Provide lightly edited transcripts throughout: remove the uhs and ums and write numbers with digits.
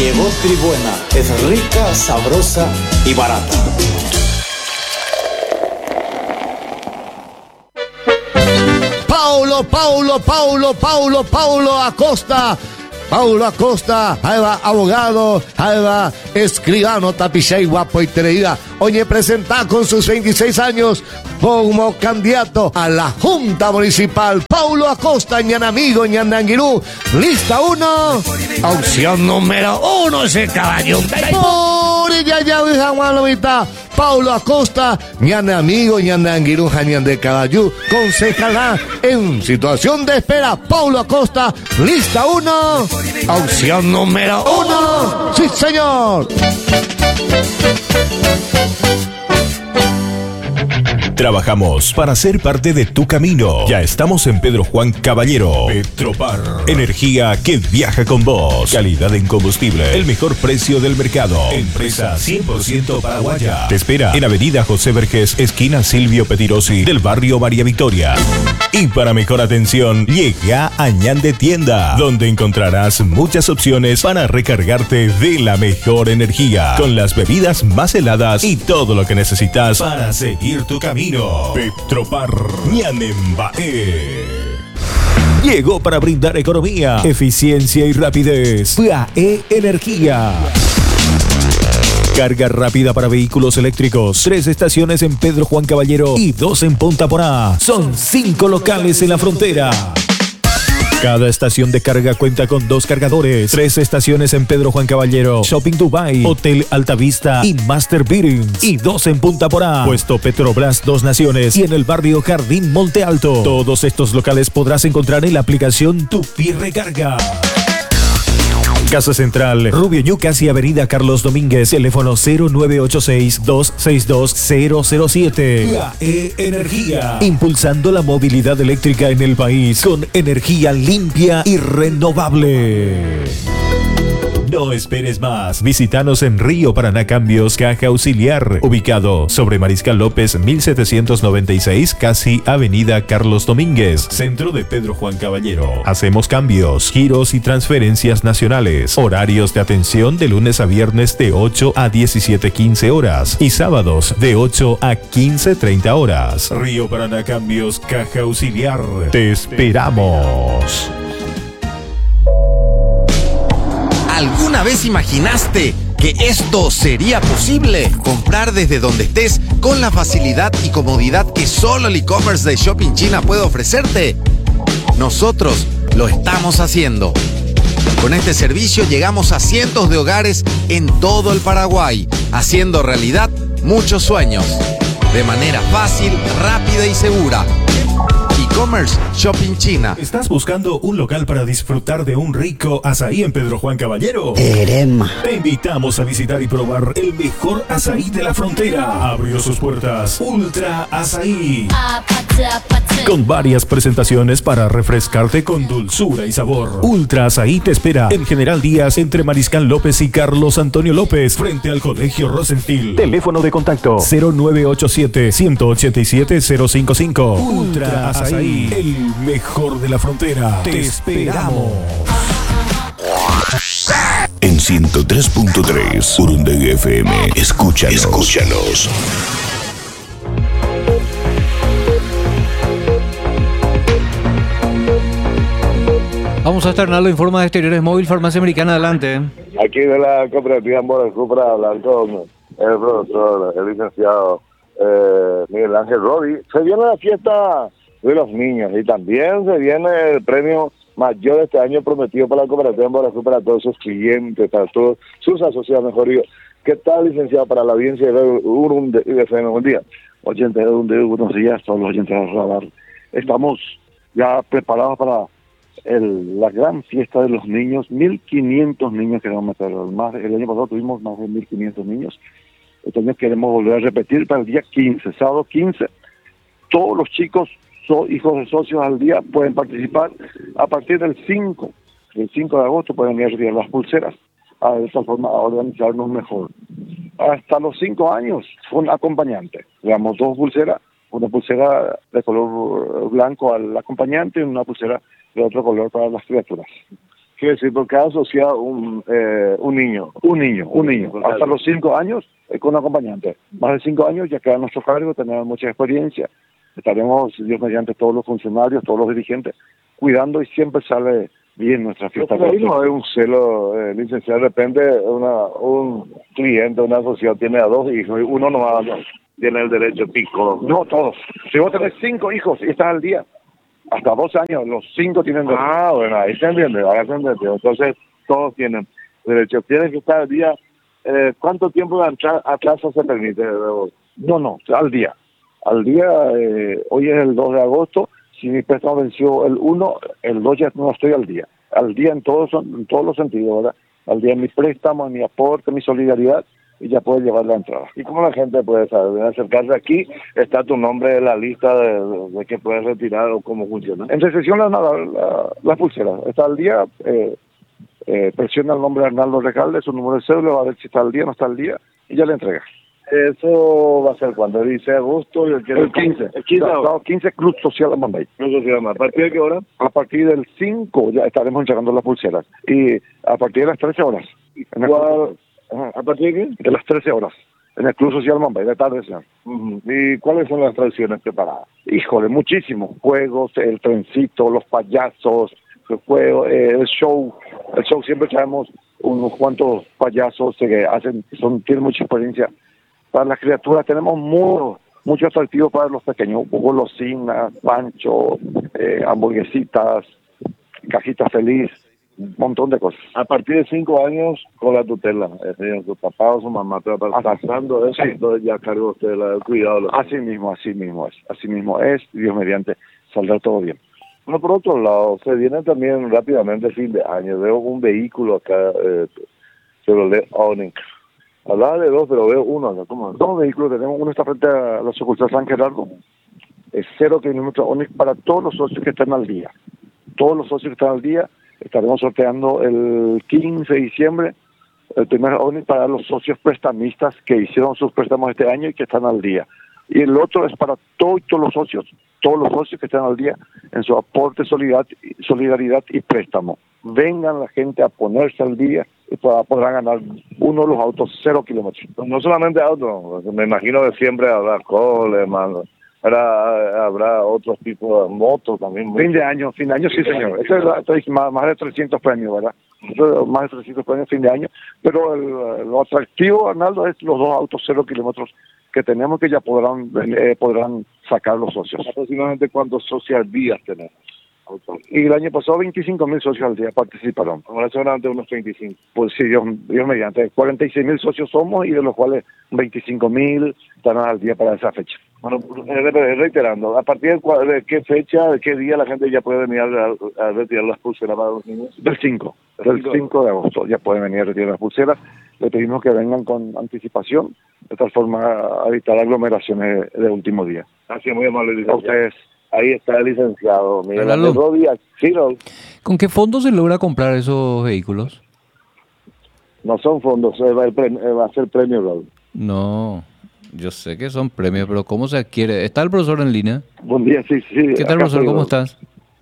Llegó Tribuena, es rica, sabrosa y barata. Paulo Acosta. Paulo Acosta, ahí va, abogado, ahí va, escribano, tapichey, guapo y tereída. Hoy presenta con sus 26 años como candidato a la Junta Municipal. Paulo Acosta, ñanamigo, ñananguirú. Lista 1. Opción número 1, ese caballo. Paulo Acosta, ñanamigo, ñananguirú, jañan de caballo. Concejalá en situación de espera. Paulo Acosta, lista 1. Opción número 1. ¡Sí, señor! Trabajamos para ser parte de tu camino. Ya estamos en Pedro Juan Caballero. Petropar. Energía que viaja con vos. Calidad en combustible. El mejor precio del mercado. Empresa 100% paraguaya. Te espera en Avenida José Vergés, esquina Silvio Petirosi, del barrio María Victoria. Y para mejor atención, llega a Ñande Tienda, donde encontrarás muchas opciones para recargarte de la mejor energía, con las bebidas más heladas y todo lo que necesitas para seguir tu camino. Petropar Ñanembae. Llegó para brindar economía, eficiencia y rapidez. PAE Energía. Carga rápida para vehículos eléctricos. 3 estaciones en Pedro Juan Caballero y 2 en Punta Porá. Son 5 locales en la frontera. Cada estación de carga cuenta con 2 cargadores. 3 estaciones en Pedro Juan Caballero, Shopping Dubai, Hotel Altavista y Master Bearings. Y 2 en Punta Porá, Puesto Petrobras 2 Naciones y en el barrio Jardín Monte Alto. Todos estos locales podrás encontrar en la aplicación Tupi Recarga. Casa Central, Rubio Ñucas y Avenida Carlos Domínguez, teléfono 0986-262-007. PAE Energía, impulsando la movilidad eléctrica en el país con energía limpia y renovable. No esperes más. Visítanos en Río Paraná Cambios, Caja Auxiliar, ubicado sobre Mariscal López 1796, casi Avenida Carlos Domínguez, centro de Pedro Juan Caballero. Hacemos cambios, giros y transferencias nacionales. Horarios de atención de lunes a viernes de 8 a 17:15 horas y sábados de 8 a 15:30 horas. Río Paraná Cambios, Caja Auxiliar. Te esperamos. ¿Alguna vez imaginaste que esto sería posible? Comprar desde donde estés con la facilidad y comodidad que solo el e-commerce de Shopping China puede ofrecerte. Nosotros lo estamos haciendo. Con este servicio llegamos a cientos de hogares en todo el Paraguay, haciendo realidad muchos sueños. De manera fácil, rápida y segura. E-commerce Shopping China. ¿Estás buscando un local para disfrutar de un rico azaí en Pedro Juan Caballero? Terema. Te invitamos a visitar y probar el mejor azaí de la frontera. Abrió sus puertas Ultra Azaí, con varias presentaciones para refrescarte con dulzura y sabor. Ultra Azaí te espera en General Díaz, entre Mariscal López y Carlos Antonio López, frente al Colegio Rosenfield. Teléfono de contacto 0987-187-055. Ultra Azaí, el mejor de la frontera. Te esperamos. En 103.3 Urundegui FM. Escúchanos. Vamos a externar los informes de Exteriores Móvil, Farmacia Americana, adelante. Aquí de la cooperativa Mora Cupra, hablar con el profesor, el licenciado Miguel Ángel Rodi. Se viene la fiesta de los niños y también se viene el premio mayor de este año prometido para la cooperativa Mora Cupra, para todos sus clientes, para todos sus asociados, mejor digo. ¿Qué tal, licenciado, para la audiencia de Urundegui FM? Buen día. Oyentes de Urundegui, buenos días, todos los oyentes de Radar. Estamos ya preparados para la gran fiesta de los niños. 1.500 niños queremos meter. El año pasado tuvimos más de 1.500 niños. Este año queremos volver a repetir para el día 15, sábado 15. Todos los chicos, hijos de socios al día, pueden participar. A partir del 5 de agosto pueden ir a retirar las pulseras, de esta forma a organizarnos mejor. Hasta los 5 años con acompañante. Le damos 2 pulseras, una pulsera de color blanco al acompañante y una pulsera de otro color para las criaturas. Quiere decir, por cada sociedad un niño. Un niño. Hasta los 5 años con acompañante. Más de 5 años ya queda a nuestro cargo, tenemos mucha experiencia. Estaremos, Dios mediante, todos los funcionarios, todos los dirigentes, cuidando y siempre sale bien nuestra fiesta. Pero ahí no hay un celo, licenciado. De repente un cliente, una sociedad tiene a 2 hijos y uno no tiene el derecho pico. No, todos. Si vos tenés 5 hijos y estás al día, hasta 2 años, los 5 tienen derecho. Ah, bueno, ahí se entiende, ahora se entiende. Entonces, todos tienen derecho. Tienen que estar al día. ¿Cuánto tiempo de atraso se permite? No, al día. Al día, hoy es el 2 de agosto. Si mi préstamo venció el 1, el 2 ya no estoy al día. Al día en todos los sentidos, ¿verdad? Al día en mi préstamo, en mi aporte, mi solidaridad, y ya puede llevar la entrada. ¿Y cómo la gente puede saber? Acercarse aquí, está tu nombre en la lista de que puedes retirar o cómo funciona. En recepción las pulseras. Está al día, presiona el nombre de Arnaldo Recalde, su número de cédula, va a ver si está al día o no está al día, y ya le entrega. ¿Eso va a ser cuando? ¿Dice agosto? Y el 15. El 15 de agosto. 15 Club Social Mambay. Club Social Mambay. ¿A partir de qué hora? A partir del 5 ya estaremos entregando las pulseras. Y a partir de las 13 horas. ¿A partir de qué? De las 13 horas. En el Club Social Mambay, de tarde, señor. ¿Y cuáles son las tradiciones preparadas? Híjole, muchísimo. Juegos, el trencito, los payasos, el juego, el show. El show siempre traemos unos cuantos payasos que tienen mucha experiencia. Para las criaturas tenemos mucho atractivo para los pequeños, golosinas, pancho, hamburguesitas, cajita feliz, un montón de cosas. A partir de 5 años, con la tutela, su papá o su mamá, pero pasando eso, sí. Entonces ya cargo usted el cuidado. Así mismo es, Dios mediante, saldrá todo bien. Bueno, por otro lado, se viene también rápidamente el fin de año, veo un vehículo acá, Chevrolet Onix. Hablaba de 2, pero veo uno acá. ¿Cómo? 2 vehículos tenemos, uno está frente a la sucursal San Gerardo, es 0 kilómetros Onix para todos los socios que están al día. Todos los socios que están al día, estaremos sorteando el 15 de diciembre el primer Onix para los socios prestamistas que hicieron sus préstamos este año y que están al día. Y el otro es para todos los socios que están al día en su aporte, solidaridad y préstamo. Vengan la gente a ponerse al día y podrán ganar uno de los autos 0 kilómetros. No solamente autos, me imagino que siempre habrá coleman, habrá otros tipos de motos también. Fin de año, sí señor. Esto es más de 300 premios, ¿verdad? Esto es más de 300 premios fin de año. Pero lo atractivo, Arnaldo, es los 2 autos 0 kilómetros que tenemos, que ya podrán sacar los socios. ¿Aproximadamente cuántos socios al día tenemos? Y el año pasado 25.000 socios al día participaron. Ahora seguramente unos 35. Pues sí, Dios mediante. 46.000 socios somos y de los cuales 25.000 están al día para esa fecha. Bueno, reiterando, ¿a partir de qué fecha, de qué día la gente ya puede venir a retirar las pulseras para los niños? Del 5 de agosto ya pueden venir a retirar las pulseras. Le pedimos que vengan con anticipación, de tal forma a evitar aglomeraciones de último día. Así es, muy amable, licenciado. A ustedes. Ahí está el licenciado Miguel Ángel Rodí. ¿Con qué fondos se logra comprar esos vehículos? No son fondos, va a ser premio, Raúl. No, yo sé que son premios, pero ¿cómo se adquiere? ¿Está el profesor en línea? Buen día, sí. ¿Qué tal, profesor? ¿Cómo estás?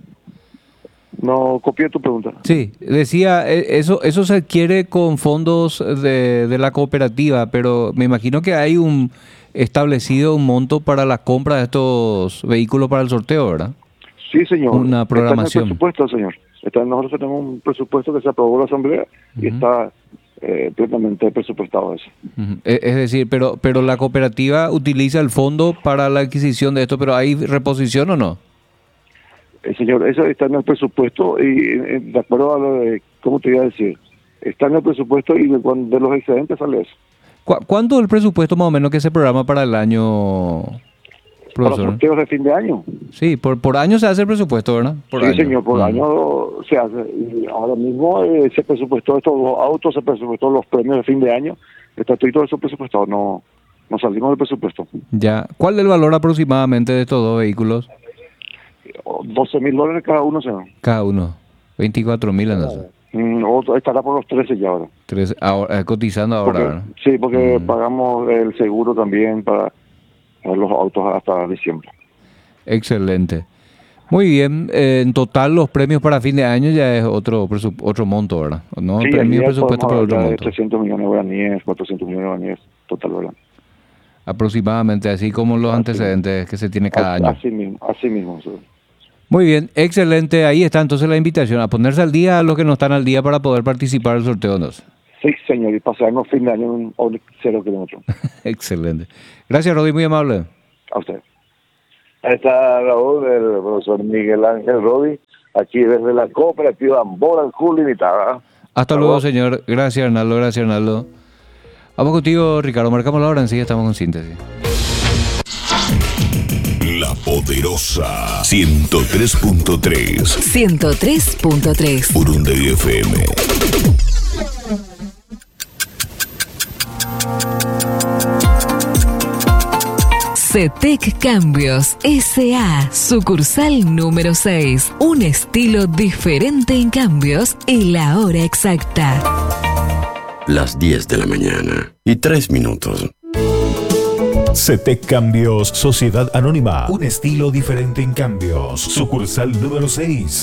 No copié tu pregunta. Sí, decía, eso se adquiere con fondos de la cooperativa, pero me imagino que hay establecido un monto para la compra de estos vehículos para el sorteo, ¿verdad? Sí, señor. Una programación. Está en el presupuesto, señor. Nosotros tenemos un presupuesto que se aprobó en la Asamblea y está plenamente presupuestado eso. Es decir, pero la cooperativa utiliza el fondo para la adquisición de esto, pero ¿hay reposición o no? Señor, eso está en el presupuesto y de acuerdo a lo de, ¿cómo te iba a decir? Está en el presupuesto y de los excedentes sale eso. ¿Cuánto es el presupuesto más o menos que se programa para el año, profesor? Para los sorteos de fin de año. Sí, por año se hace el presupuesto, ¿verdad? Sí, año. Señor, por año se hace. Y ahora mismo se presupuestó estos 2 autos, se presupuestó los premios de fin de año. Está todo eso presupuestado, no salimos del presupuesto. Ya. ¿Cuál es el valor aproximadamente de estos 2 vehículos? $12,000 cada uno, señor. Cada uno. 24,000 andas. Estará por los 13 ya ahora. Ahora, cotizando ahora, ¿verdad? Sí, porque pagamos el seguro también para los autos hasta diciembre. Excelente. Muy bien, en total los premios para fin de año ya es otro monto, ¿verdad? No, Sí, premio ahí presupuesto para podemos otro hablar de monto. 300 millones de guaraníes, 400 millones de guaraníes, total, ¿verdad? Aproximadamente, así como los antecedentes que se tiene cada año. Así mismo. Sí. Muy bien, excelente. Ahí está entonces la invitación a ponerse al día a los que no están al día para poder participar del sorteo. Entonces. Sí, señor, y pasarnos fin de año en un Onix 0 kilómetros. Excelente. Gracias, Rodi, muy amable. A usted. Ahí está Raúl, el profesor Miguel Ángel Rodi, aquí desde la cooperativa Ambora Cool Limitada. Hasta luego, señor. Gracias, Arnaldo. Gracias, Arnaldo. Vamos contigo, Ricardo. Marcamos la hora, enseguida estamos con síntesis. La Poderosa 103.3. 103.3. Urunday FM. CETEC Cambios S.A. Sucursal número 6. Un estilo diferente en cambios y la hora exacta. Las 10 de la mañana y 3 minutos. CETEC Cambios, Sociedad Anónima. Un estilo diferente en cambios. Sucursal número 6.